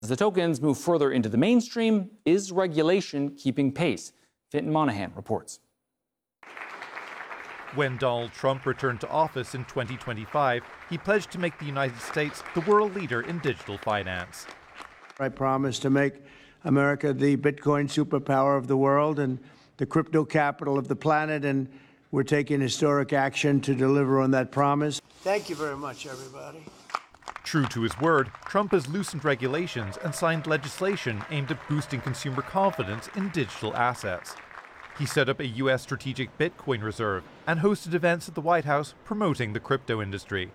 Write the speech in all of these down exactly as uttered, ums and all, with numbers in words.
As the tokens move further into the mainstream, is regulation keeping pace? Fintan Monahan reports. When Donald Trump returned to office in twenty twenty-five, he pledged to make the United States the world leader in digital finance. I promised to make America the Bitcoin superpower of the world and the crypto capital of the planet, and we're taking historic action to deliver on that promise. Thank you very much, everybody. True to his word, Trump has loosened regulations and signed legislation aimed at boosting consumer confidence in digital assets. He set up a U S strategic Bitcoin reserve and hosted events at the White House promoting the crypto industry.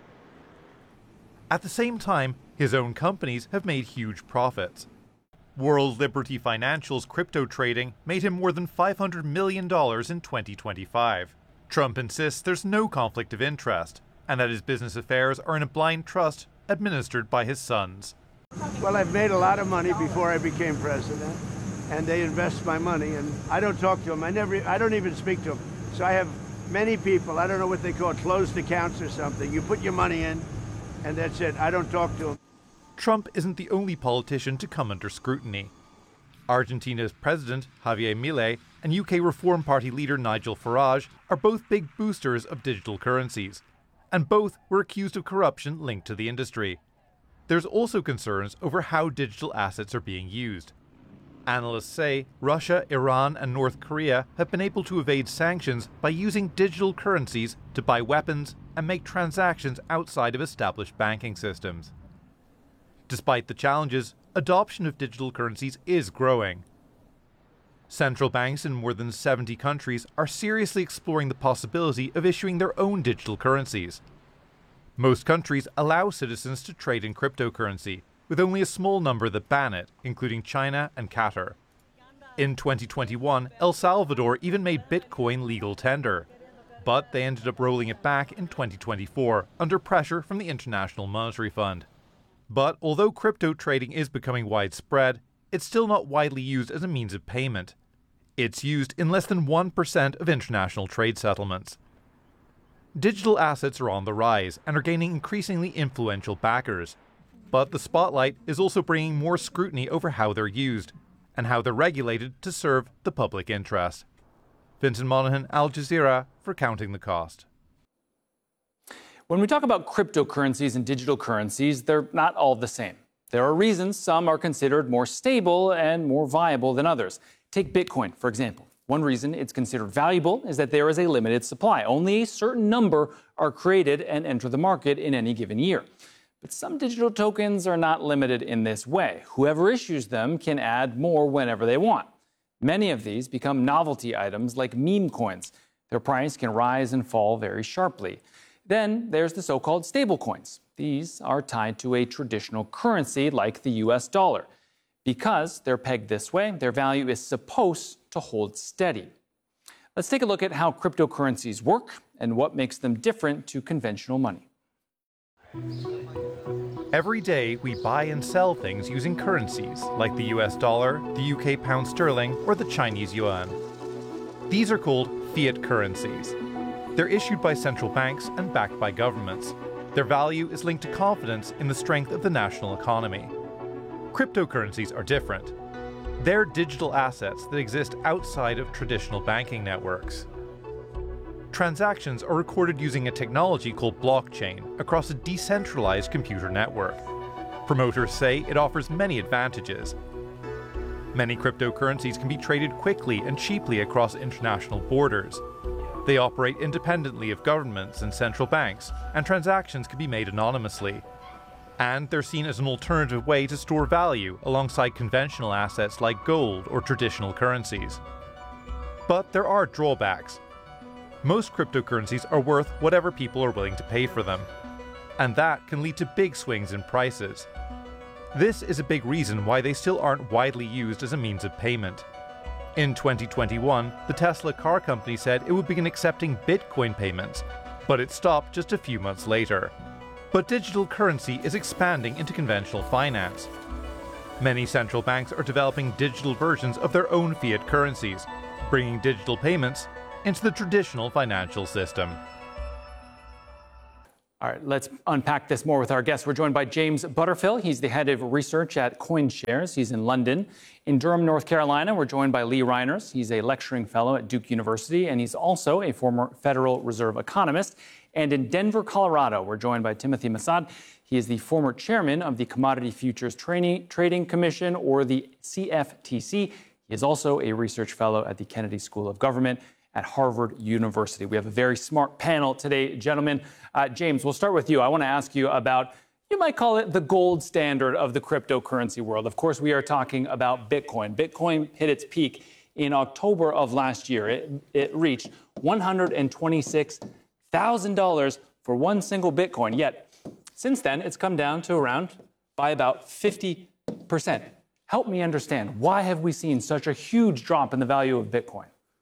At the same time, his own companies have made huge profits. World Liberty Financial's crypto trading made him more than five hundred million dollars in twenty twenty-five. Trump insists there's no conflict of interest and that his business affairs are in a blind trust administered by his sons. Well, I've made a lot of money before I became president, and they invest my money, and I don't talk to them. I never, I don't even speak to them. So I have many people, I don't know what they call it, closed accounts or something. You put your money in, and that's it. I don't talk to them. Trump isn't the only politician to come under scrutiny. Argentina's president, Javier Milei, and U K Reform Party leader Nigel Farage are both big boosters of digital currencies, and both were accused of corruption linked to the industry. There's also concerns over how digital assets are being used. Analysts say Russia, Iran, and North Korea have been able to evade sanctions by using digital currencies to buy weapons and make transactions outside of established banking systems. Despite the challenges, adoption of digital currencies is growing. Central banks in more than seventy countries are seriously exploring the possibility of issuing their own digital currencies. Most countries allow citizens to trade in cryptocurrency, with only a small number that ban it, including China and Qatar. In twenty twenty-one, El Salvador even made Bitcoin legal tender, but they ended up rolling it back in twenty twenty-four under pressure from the International Monetary Fund. But although crypto trading is becoming widespread, it's still not widely used as a means of payment. It's used in less than one percent of international trade settlements. Digital assets are on the rise and are gaining increasingly influential backers. But the spotlight is also bringing more scrutiny over how they're used and how they're regulated to serve the public interest. Fintan Monahan, Al Jazeera, for Counting the Cost. When we talk about cryptocurrencies and digital currencies, they're not all the same. There are reasons some are considered more stable and more viable than others. Take Bitcoin, for example. One reason it's considered valuable is that there is a limited supply. Only a certain number are created and enter the market in any given year. But some digital tokens are not limited in this way. Whoever issues them can add more whenever they want. Many of these become novelty items like meme coins. Their price can rise and fall very sharply. Then there's the so-called stablecoins. These are tied to a traditional currency like the U S dollar. Because they're pegged this way, their value is supposed to hold steady. Let's take a look at how cryptocurrencies work and what makes them different to conventional money. Every day we buy and sell things using currencies like the U S dollar, the U K pound sterling, or the Chinese yuan. These are called fiat currencies. They're issued by central banks and backed by governments. Their value is linked to confidence in the strength of the national economy. Cryptocurrencies are different. They're digital assets that exist outside of traditional banking networks. Transactions are recorded using a technology called blockchain across a decentralized computer network. Promoters say it offers many advantages. Many cryptocurrencies can be traded quickly and cheaply across international borders. They operate independently of governments and central banks, and transactions can be made anonymously. And they're seen as an alternative way to store value alongside conventional assets like gold or traditional currencies. But there are drawbacks. Most cryptocurrencies are worth whatever people are willing to pay for them, and that can lead to big swings in prices. This is a big reason why they still aren't widely used as a means of payment. In twenty twenty-one, the Tesla car company said it would begin accepting Bitcoin payments, but it stopped just a few months later. But digital currency is expanding into conventional finance. Many central banks are developing digital versions of their own fiat currencies, bringing digital payments into the traditional financial system. All right, let's unpack this more with our guests. We're joined by James Butterfill. He's the head of research at CoinShares. He's in London. In Durham, North Carolina, we're joined by Lee Reiners. He's a lecturing fellow at Duke University, and he's also a former Federal Reserve economist. And in Denver, Colorado, we're joined by Timothy Massad. He is the former chairman of the Commodity Futures Trading Commission, or the C F T C. He is also a research fellow at the Kennedy School of Government at Harvard University. We have a very smart panel today, gentlemen. Uh, James, we'll start with you. I want to ask you about, you might call it the gold standard of the cryptocurrency world. Of course, we are talking about Bitcoin. Bitcoin hit its peak in October of last year. It, it reached one hundred twenty-six thousand dollars for one single Bitcoin. Yet, since then, it's come down to around by about fifty percent. Help me understand, why have we seen such a huge drop in the value of Bitcoin?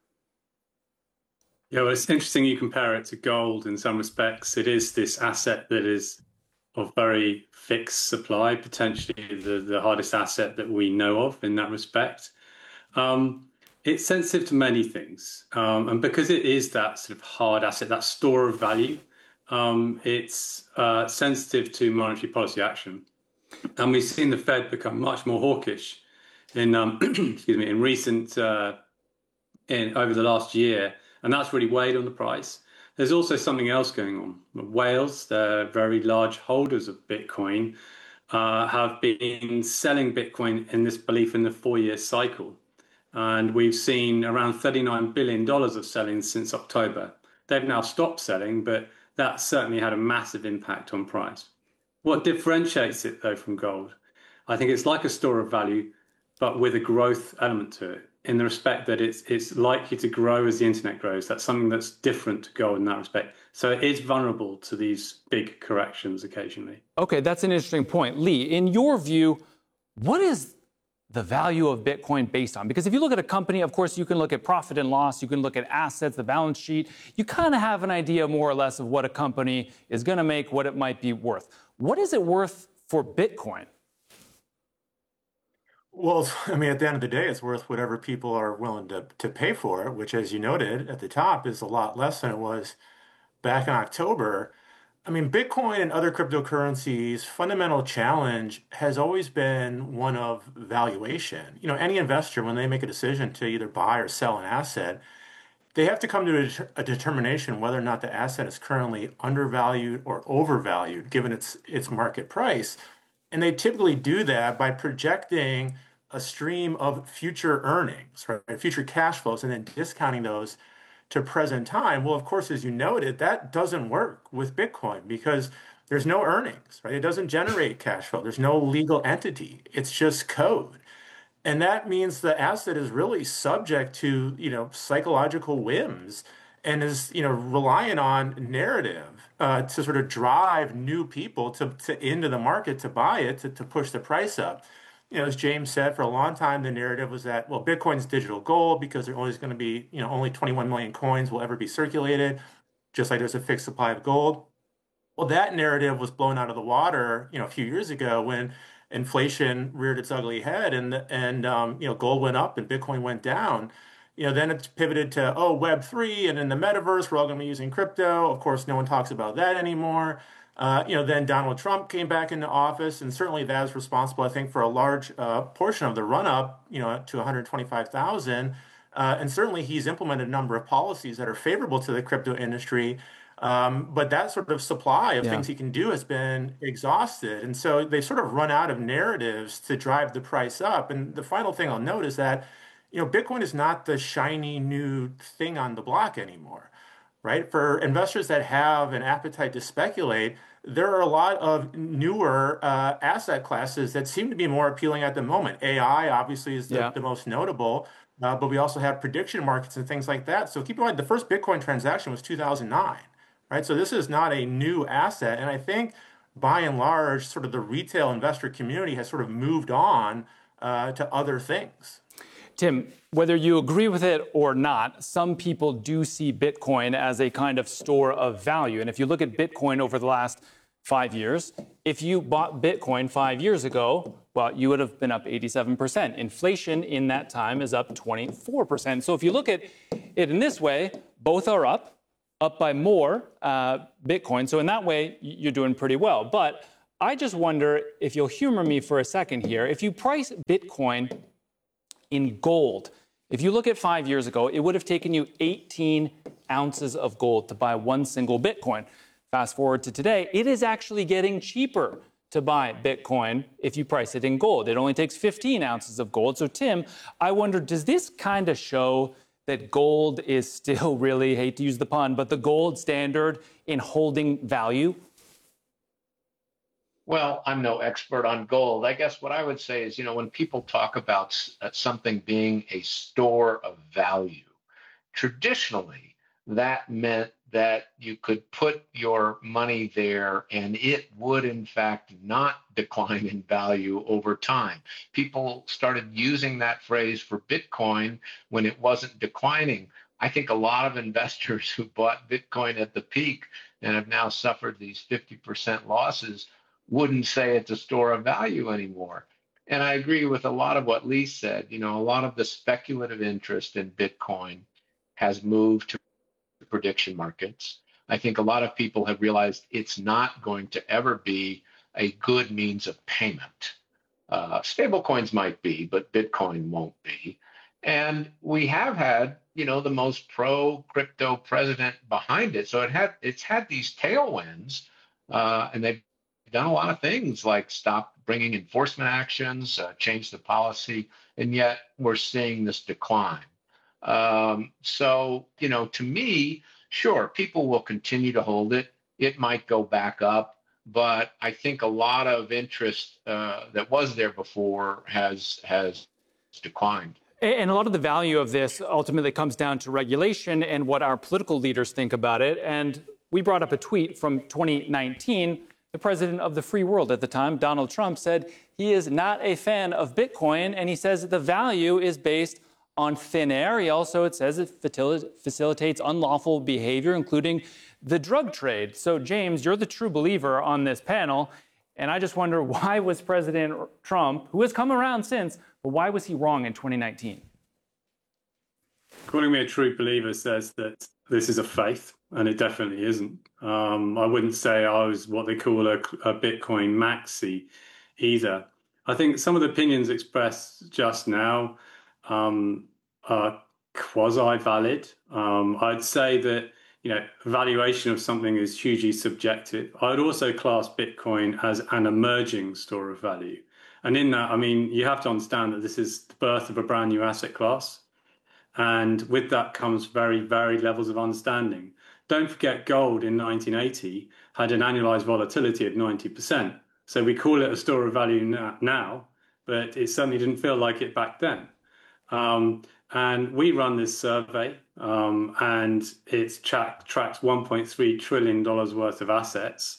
Yeah, well, it's interesting you compare it to gold in some respects. It is this asset that is of very fixed supply, potentially the, the hardest asset that we know of in that respect. Um, it's sensitive to many things. Um, and because it is that sort of hard asset, that store of value, um, it's uh, sensitive to monetary policy action. And we've seen the Fed become much more hawkish in, um, excuse me, in recent, uh, in over the last year. And that's really weighed on the price. There's also something else going on. Whales, they're very large holders of Bitcoin, uh, have been selling Bitcoin in this belief in the four-year cycle. And we've seen around thirty-nine billion dollars of selling since October. They've now stopped selling, but that certainly had a massive impact on price. What differentiates it, though, from gold? I think it's like a store of value, but with a growth element to it, in the respect that it's it's likely to grow as the internet grows. That's something that's different to gold in that respect. So it is vulnerable to these big corrections occasionally. Okay, that's an interesting point. Lee, in your view, what is the value of Bitcoin based on? Because if you look at a company, of course, you can look at profit and loss, you can look at assets, the balance sheet. You kind of have an idea more or less of what a company is going to make, what it might be worth. What is it worth for Bitcoin? Well, I mean, at the end of the day, it's worth whatever people are willing to, to pay for it, which, as you noted at the top, is a lot less than it was back in October. I mean, Bitcoin and other cryptocurrencies' fundamental challenge has always been one of valuation. You know, any investor, when they make a decision to either buy or sell an asset, they have to come to a, a determination whether or not the asset is currently undervalued or overvalued, given its its market price. And they typically do that by projecting a stream of future earnings, right? Future cash flows, and then discounting those to present time. Well, of course, as you noted, that doesn't work with Bitcoin because there's no earnings, right? It doesn't generate cash flow. There's no legal entity. It's just code. And that means the asset is really subject to, you know, psychological whims and is, you know, relying on narrative uh, to sort of drive new people to, to into the market to buy it, to, to push the price up. You know, as James said, for a long time, the narrative was that, well, Bitcoin's digital gold because there's always going to be, you know, only twenty-one million coins will ever be circulated, just like there's a fixed supply of gold. Well, that narrative was blown out of the water, you know, a few years ago when inflation reared its ugly head and, and um, you know, gold went up and Bitcoin went down. You know, then it's pivoted to, oh, Web three and in the metaverse, we're all going to be using crypto. Of course, no one talks about that anymore. Uh, you know, then Donald Trump came back into office, and certainly that is responsible, I think, for a large uh, portion of the run-up, you know, to one hundred twenty-five thousand. Uh, and certainly he's implemented a number of policies that are favorable to the crypto industry. Um, but that sort of supply of yeah. things he can do has been exhausted. And so they've sort of run out of narratives to drive the price up. And the final thing I'll note is that, you know, Bitcoin is not the shiny new thing on the block anymore, right? For investors that have an appetite to speculate, there are a lot of newer uh, asset classes that seem to be more appealing at the moment. A I obviously is the, yeah. the most notable, uh, but we also have prediction markets and things like that. So keep in mind, the first Bitcoin transaction was two thousand nine, right? So this is not a new asset. And I think by and large, sort of the retail investor community has sort of moved on uh, to other things. Tim, whether you agree with it or not, some people do see Bitcoin as a kind of store of value. And if you look at Bitcoin over the last five years, if you bought Bitcoin five years ago, well, you would have been up eighty-seven percent. Inflation in that time is up twenty-four percent. So if you look at it in this way, both are up. up by more uh, Bitcoin. So in that way, you're doing pretty well. But I just wonder if you'll humor me for a second here. If you price Bitcoin in gold, if you look at five years ago, it would have taken you eighteen ounces of gold to buy one single Bitcoin. Fast forward to today, it is actually getting cheaper to buy Bitcoin if you price it in gold. It only takes fifteen ounces of gold. So Tim, I wonder, does this kind of show that gold is still really, hate to use the pun, but the gold standard in holding value? Well, I'm no expert on gold. I guess what I would say is, you know, when people talk about something being a store of value, traditionally that meant that you could put your money there and it would, in fact, not decline in value over time. People started using that phrase for Bitcoin when it wasn't declining. I think a lot of investors who bought Bitcoin at the peak and have now suffered these fifty percent losses wouldn't say it's a store of value anymore. And I agree with a lot of what Lee said. You know, a lot of the speculative interest in Bitcoin has moved to prediction markets. I think a lot of people have realized it's not going to ever be a good means of payment. Uh, stablecoins might be, but Bitcoin won't be. And we have had, you know, the most pro-crypto president behind it. So it had it's had these tailwinds, uh, and they've done a lot of things like stop bringing enforcement actions, uh, change the policy, and yet we're seeing this decline. Um, so, you know, to me, sure, people will continue to hold it. It might go back up, but I think a lot of interest uh, that was there before has has declined. And a lot of the value of this ultimately comes down to regulation and what our political leaders think about it. And we brought up a tweet from twenty nineteen. The president of the free world at the time, Donald Trump, said he is not a fan of Bitcoin, and he says that the value is based on thin air. He also, it says it facilitates unlawful behavior, including the drug trade. So, James, you're the true believer on this panel, and I just wonder, why was President Trump, who has come around since, but why was he wrong in twenty nineteen? Calling me a true believer says that this is a faith, and it definitely isn't. Um, I wouldn't say I was what they call a, a Bitcoin maxi either. I think some of the opinions expressed just now um, are quasi-valid. Um, I'd say that, you know, valuation of something is hugely subjective. I'd also class Bitcoin as an emerging store of value. And in that, I mean, you have to understand that this is the birth of a brand new asset class. And with that comes very varied levels of understanding. Don't forget, gold in nineteen eighty had an annualized volatility of ninety percent. So we call it a store of value now, but it certainly didn't feel like it back then. Um, and we run this survey, um, and it tra- tracks one point three trillion dollars worth of assets.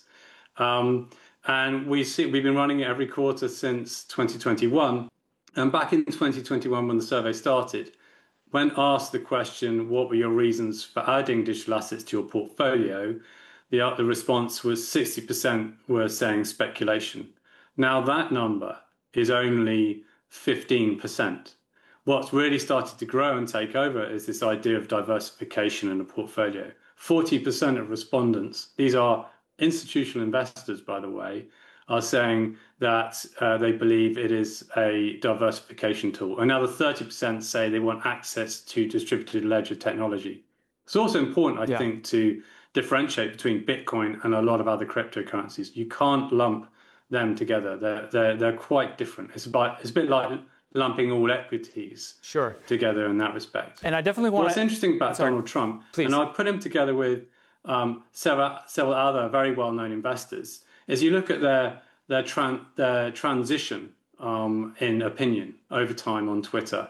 Um, and we see, we've been running it every quarter since twenty twenty-one. And back in twenty twenty-one, when the survey started, when asked the question, what were your reasons for adding digital assets to your portfolio, the, the response was sixty percent were saying speculation. Now that number is only fifteen percent. What's really started to grow and take over is this idea of diversification in a portfolio. forty percent of respondents, these are institutional investors, by the way, are saying that uh, they believe it is a diversification tool. Another thirty percent say they want access to distributed ledger technology. It's also important, I yeah. think, to differentiate between Bitcoin and a lot of other cryptocurrencies. You can't lump them together. They're, they're, they're quite different. It's, about, it's a bit like lumping all equities sure. together in that respect. And I definitely want What's to... interesting about Sorry. Donald Trump, Please. and I put him together with um, several, several other very well-known investors, is you look at their their, tran- their transition um, in opinion over time on Twitter.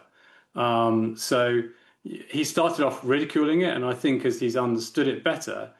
Um, so he started off ridiculing it, and I think as he's understood it better,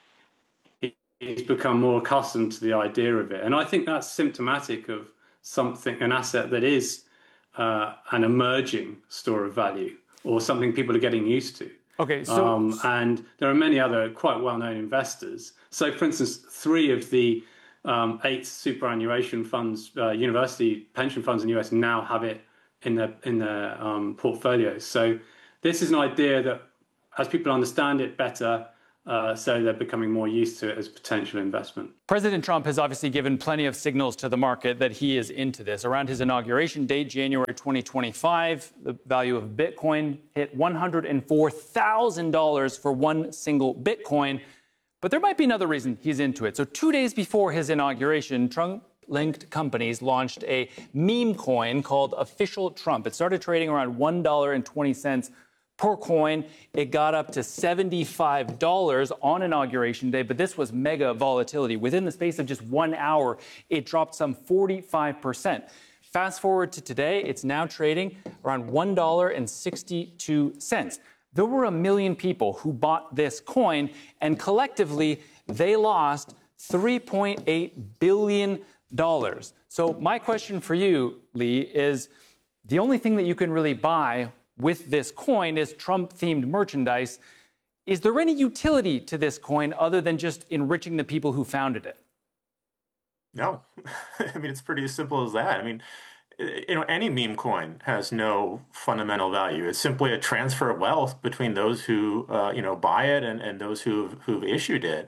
he, he's become more accustomed to the idea of it. And I think that's symptomatic of something, an asset that is uh, an emerging store of value, or something people are getting used to. Okay, so... Um, and there are many other quite well-known investors. So, for instance, three of the Um, eight superannuation funds, uh, university pension funds in the U S now have it in their in their um, portfolios. So this is an idea that, as people understand it better, Uh, so they're becoming more used to it as potential investment. President Trump has obviously given plenty of signals to the market that he is into this. Around his inauguration date, January twenty twenty-five, the value of Bitcoin hit one hundred four thousand dollars for one single Bitcoin. But there might be another reason he's into it. So two days before his inauguration, Trump-linked companies launched a meme coin called Official Trump. It started trading around one dollar and twenty cents per coin. It got up to seventy-five dollars on inauguration day, but this was mega volatility. Within the space of just one hour, it dropped some forty-five percent. Fast forward to today, it's now trading around one dollar and sixty-two cents. There were a million people who bought this coin, and collectively, they lost three point eight billion dollars. So my question for you, Lee, is the only thing that you can really buy with this coin is Trump-themed merchandise. Is there any utility to this coin other than just enriching the people who founded it? No. I mean, it's pretty as simple as that. I mean, you know, any meme coin has no fundamental value. It's simply a transfer of wealth between those who, uh, you know, buy it and, and those who've, who've issued it.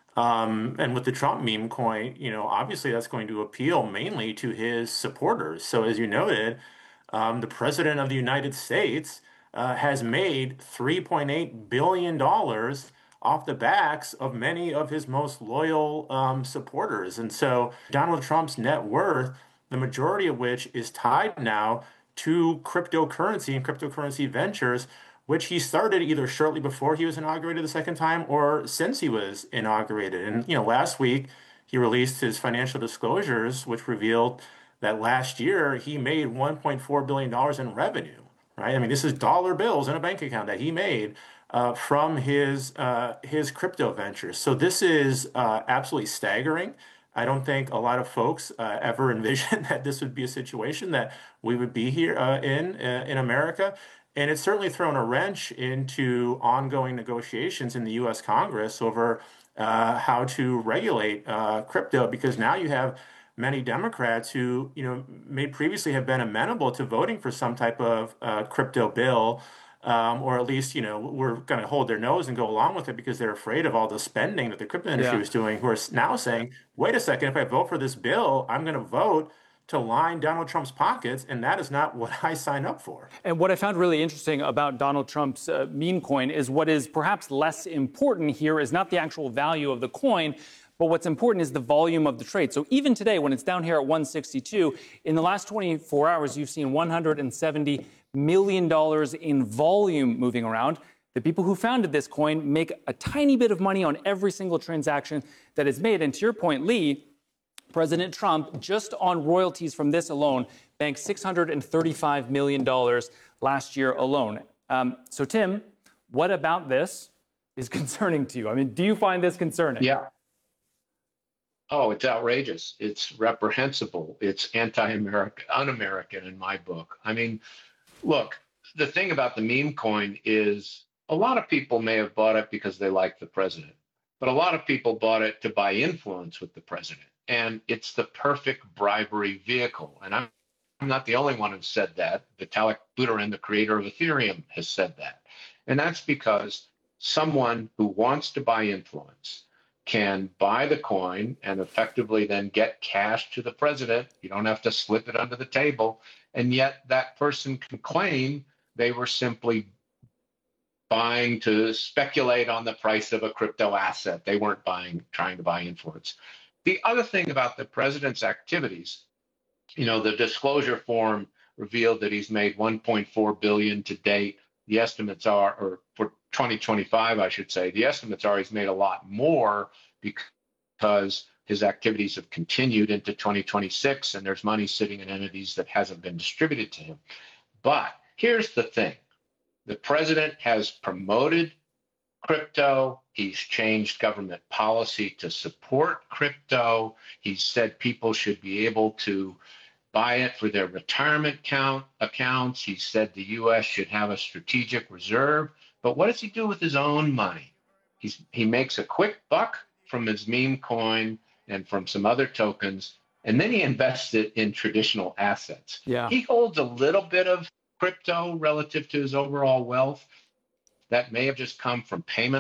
Um, and with the Trump meme coin, you know, obviously that's going to appeal mainly to his supporters. So as you noted, Um, the president of the United States uh, has made three point eight billion dollars off the backs of many of his most loyal um, supporters. And so Donald Trump's net worth, the majority of which is tied now to cryptocurrency and cryptocurrency ventures, which he started either shortly before he was inaugurated the second time or since he was inaugurated. And, you know, last week he released his financial disclosures, which revealed that last year he made one point four billion dollars in revenue, right? I mean, this is dollar bills in a bank account that he made uh, from his uh, his crypto ventures. So this is uh, absolutely staggering. I don't think a lot of folks uh, ever envisioned that this would be a situation that we would be here uh, in uh, in America. And it's certainly thrown a wrench into ongoing negotiations in the U S Congress over uh, how to regulate uh, crypto, because now you have many Democrats who, you know, may previously have been amenable to voting for some type of uh, crypto bill, um, or at least, you know, we're going to hold their nose and go along with it because they're afraid of all the spending that the crypto industry Yeah. was doing, who are now saying, wait a second, if I vote for this bill, I'm going to vote to line Donald Trump's pockets, and that is not what I signed up for. And what I found really interesting about Donald Trump's uh, meme coin is what is perhaps less important here is not the actual value of the coin, but what's important is the volume of the trade. So even today, when it's down here at one sixty-two, in the last twenty-four hours, you've seen one hundred seventy million dollars in volume moving around. The people who founded this coin make a tiny bit of money on every single transaction that is made. And to your point, Lee, President Trump, just on royalties from this alone, banked six hundred thirty-five million dollars last year alone. Um, so, Tim, what about this is concerning to you? I mean, do you find this concerning? Yeah. Oh, it's outrageous. It's reprehensible. It's anti-American, un-American in my book. I mean, look, the thing about the meme coin is a lot of people may have bought it because they like the president, but a lot of people bought it to buy influence with the president. And it's the perfect bribery vehicle. And I'm, I'm not the only one who said that. Vitalik Buterin, the creator of Ethereum, has said that. And that's because someone who wants to buy influence can buy the coin and effectively then get cash to the president. You don't have to slip it under the table. And yet that person can claim they were simply buying to speculate on the price of a crypto asset. They weren't buying, trying to buy influence. The other thing about the president's activities, you know, the disclosure form revealed that he's made one point four billion dollars to date. The estimates are, or for twenty twenty-five, I should say, the estimates are he's made a lot more because his activities have continued into twenty twenty-six, and there's money sitting in entities that hasn't been distributed to him. But here's the thing. The president has promoted crypto. He's changed government policy to support crypto. He's said people should be able to buy it for their retirement count accounts. He said the U S should have a strategic reserve. But what does he do with his own money? He's, he makes a quick buck from his meme coin and from some other tokens, and then he invests it in traditional assets. Yeah. He holds a little bit of crypto relative to his overall wealth. That may have just come from payments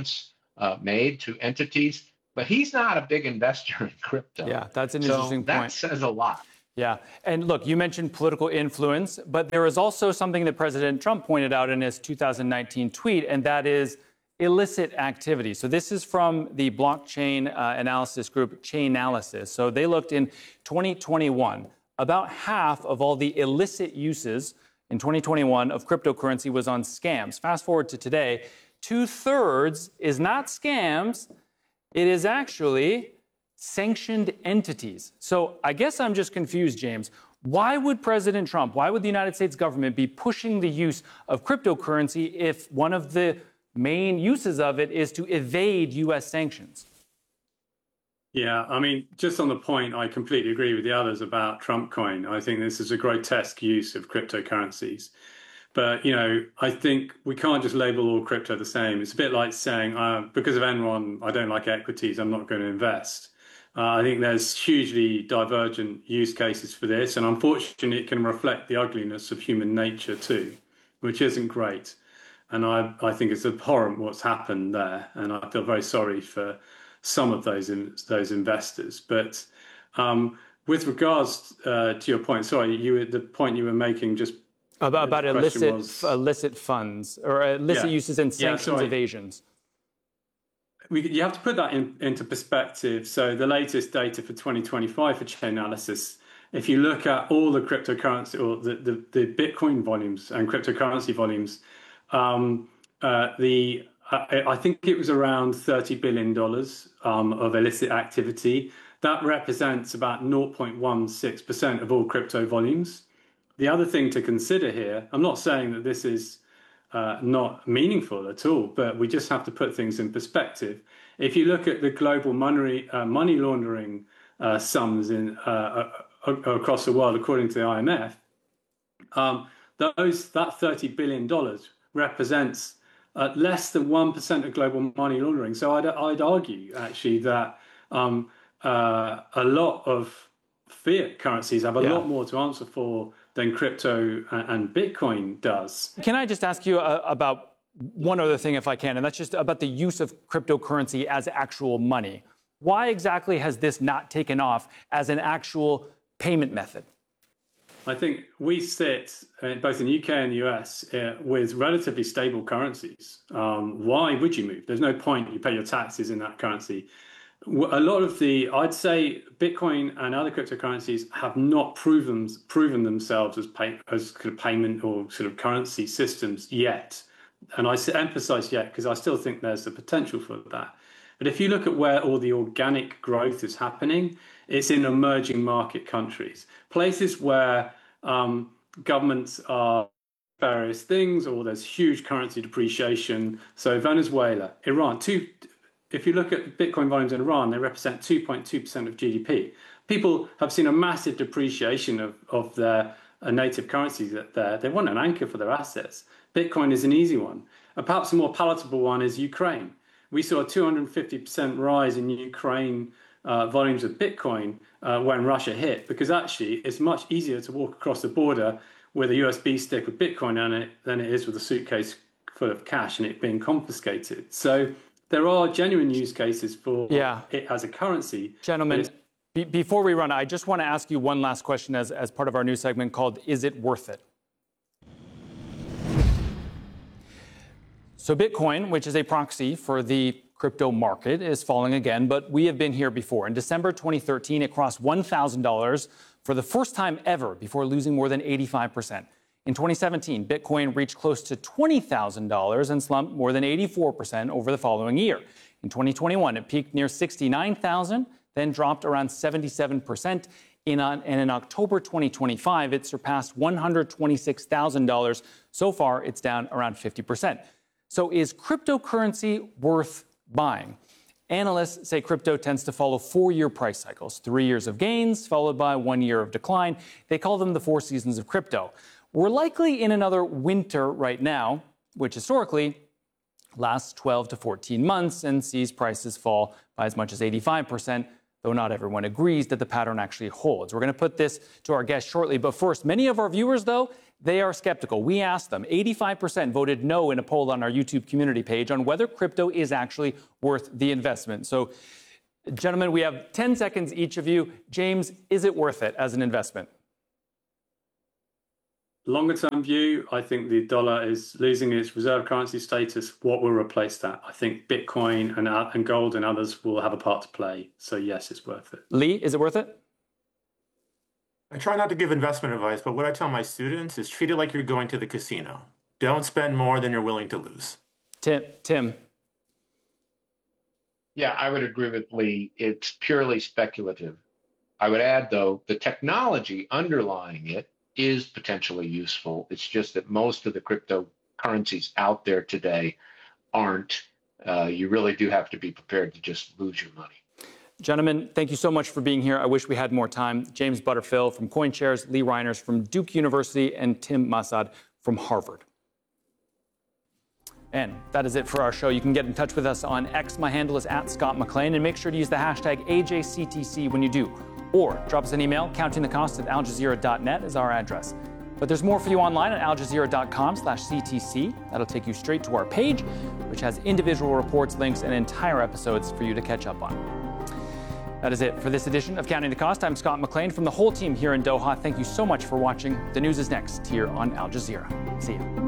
uh, made to entities, but he's not a big investor in crypto. Yeah, that's an so interesting that point. says a lot. Yeah. And look, you mentioned political influence, but there is also something that President Trump pointed out in his two thousand nineteen tweet, and that is illicit activity. So this is from the blockchain uh, analysis group, Chainalysis. So they looked in twenty twenty-one. About half of all the illicit uses in twenty twenty-one of cryptocurrency was on scams. Fast forward to today, two-thirds is not scams. It is actually sanctioned entities. So I guess I'm just confused, James. Why would President Trump, why would the United States government be pushing the use of cryptocurrency if one of the main uses of it is to evade U S sanctions? Yeah, I mean, just on the point, I completely agree with the others about Trump coin. I think this is a grotesque use of cryptocurrencies. But, you know, I think we can't just label all crypto the same. It's a bit like saying, uh, because of Enron, I don't like equities, I'm not going to invest. Uh, I think there's hugely divergent use cases for this. And unfortunately, it can reflect the ugliness of human nature too, which isn't great. And I, I think it's abhorrent what's happened there. And I feel very sorry for some of those in, those investors. But um, with regards uh, to your point, sorry, you were, the point you were making just about, about illicit was, illicit funds or illicit yeah, uses and sanctions yeah, evasions. We, you have to put that in, into perspective. So the latest data for twenty twenty-five for Chainalysis, if you look at all the cryptocurrency or the, the, the Bitcoin volumes and cryptocurrency volumes, um, uh, the I, I think it was around thirty billion dollars um, of illicit activity. That represents about zero point one six percent of all crypto volumes. The other thing to consider here, I'm not saying that this is Uh, not meaningful at all, but we just have to put things in perspective. If you look at the global money uh, money laundering uh, sums in uh, uh, across the world, according to the I M F, um, those that thirty billion dollars represents uh, less than one percent of global money laundering. So I'd, I'd argue actually that um, uh, a lot of fiat currencies have a yeah. lot more to answer for than crypto and Bitcoin does. Can I just ask you uh, about one other thing, if I can, and that's just about the use of cryptocurrency as actual money. Why exactly has this not taken off as an actual payment method? I think we sit, uh, both in the U K and the U S, uh, with relatively stable currencies. Um, why would you move? There's no point. You pay your taxes in that currency. A lot of the, I'd say, Bitcoin and other cryptocurrencies have not proven proven themselves as pay, as kind of payment or sort of currency systems yet. And I emphasize yet because I still think there's the potential for that. But if you look at where all the organic growth is happening, it's in emerging market countries, places where um, governments are various things, or there's huge currency depreciation. So Venezuela, Iran, two. If you look at Bitcoin volumes in Iran, they represent two point two percent of G D P. People have seen a massive depreciation of, of their uh, native currencies there. They want an anchor for their assets. Bitcoin is an easy one. Uh, perhaps a more palatable one is Ukraine. We saw a two hundred fifty percent rise in Ukraine uh, volumes of Bitcoin uh, when Russia hit, because actually it's much easier to walk across the border with a U S B stick with Bitcoin on it than it is with a suitcase full of cash and it being confiscated. So there are genuine use cases for yeah. it as a currency. Gentlemen, be before we run, I just want to ask you one last question as, as part of our new segment called Is It Worth It? So Bitcoin, which is a proxy for the crypto market, is falling again, but we have been here before. In December twenty thirteen, it crossed one thousand dollars for the first time ever before losing more than eighty-five percent. In twenty seventeen, Bitcoin reached close to twenty thousand dollars and slumped more than eighty-four percent over the following year. In twenty twenty-one, it peaked near sixty-nine thousand dollars, then dropped around seventy-seven percent. In, uh, and in October twenty twenty-five, it surpassed one hundred twenty-six thousand dollars. So far, it's down around fifty percent. So is cryptocurrency worth buying? Analysts say crypto tends to follow four-year price cycles, three years of gains followed by one year of decline. They call them the four seasons of crypto. We're likely in another winter right now, which historically lasts twelve to fourteen months and sees prices fall by as much as eighty-five percent, though not everyone agrees that the pattern actually holds. We're going to put this to our guest shortly, but first, many of our viewers, though, They are skeptical. We asked them. eighty-five percent voted no in a poll on our YouTube community page on whether crypto is actually worth the investment. So, gentlemen, we have ten seconds each of you. James, is it worth it as an investment? Longer term view, I think the dollar is losing its reserve currency status. What will replace that? I think Bitcoin and, and gold and others will have a part to play. So yes, it's worth it. Lee, is it worth it? I try not to give investment advice, but what I tell my students is treat it like you're going to the casino. Don't spend more than you're willing to lose. Tim, Tim. Yeah, I would agree with Lee. It's purely speculative. I would add, though, the technology underlying it is potentially useful. It's just that most of the cryptocurrencies out there today aren't. Uh, you really do have to be prepared to just lose your money. Gentlemen, thank you so much for being here. I wish we had more time. James Butterfill from CoinShares, Lee Reiners from Duke University, and Tim Massad from Harvard. And that is it for our show. You can get in touch with us on X. My handle is at Scott McLean, and make sure to use the hashtag A J C T C when you do. Or drop us an email. Counting the cost at al jazeera dot net is our address. But there's more for you online at al jazeera dot com slash C T C. That'll take you straight to our page, which has individual reports, links, and entire episodes for you to catch up on. That is it for this edition of Counting the Cost. I'm Scott McLean from the whole team here in Doha. Thank you so much for watching. The news is next here on Al Jazeera. See you.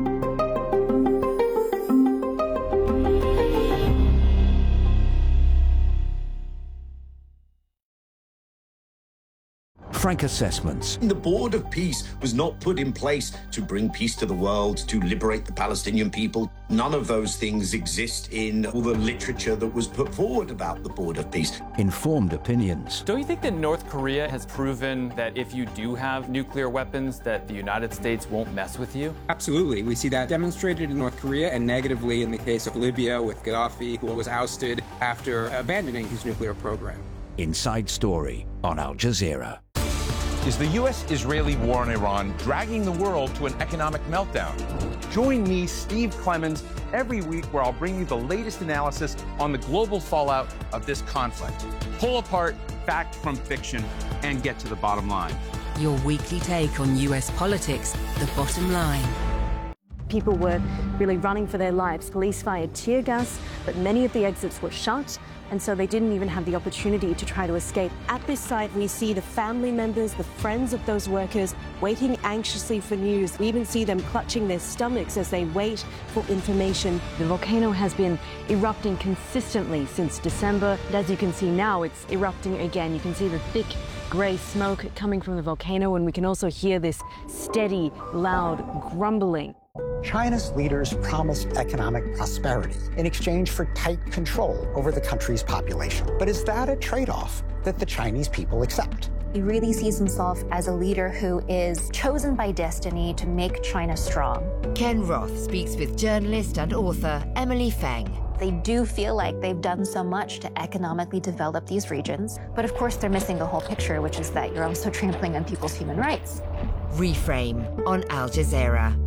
Frank Assessments. The Board of Peace was not put in place to bring peace to the world, to liberate the Palestinian people. None of those things exist in all the literature that was put forward about the Board of Peace. Informed opinions. Don't you think that North Korea has proven that if you do have nuclear weapons, that the United States won't mess with you? Absolutely. We see that demonstrated in North Korea and negatively in the case of Libya with Gaddafi, who was ousted after abandoning his nuclear program. Inside Story on Al Jazeera. Is the U S-Israeli war on Iran dragging the world to an economic meltdown? Join me, Steve Clemons, every week where I'll bring you the latest analysis on the global fallout of this conflict. Pull apart fact from fiction and get to the bottom line. Your weekly take on U S politics, The Bottom Line. People were really running for their lives. Police fired tear gas, but many of the exits were shut, and so they didn't even have the opportunity to try to escape. At this site, we see the family members, the friends of those workers, waiting anxiously for news. We even see them clutching their stomachs as they wait for information. The volcano has been erupting consistently since December. And as you can see now, it's erupting again. You can see the thick grey smoke coming from the volcano, and we can also hear this steady, loud grumbling. China's leaders promised economic prosperity in exchange for tight control over the country's population. But is that a trade-off that the Chinese people accept? He really sees himself as a leader who is chosen by destiny to make China strong. Ken Roth speaks with journalist and author Emily Feng. They do feel like they've done so much to economically develop these regions, but of course they're missing the whole picture, which is that you're also trampling on people's human rights. Reframe on Al Jazeera.